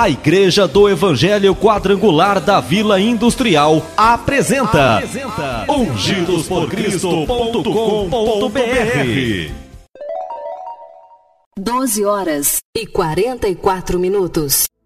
A Igreja do Evangelho Quadrangular da Vila Industrial apresenta ungidosporcristo.com.br. 12 horas e 44 minutos.